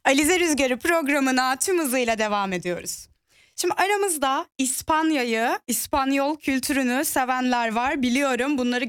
Alize Rüzgarı programına tüm hızıyla devam ediyoruz. Şimdi aramızda İspanya'yı, İspanyol kültürünü sevenler var biliyorum. Bunları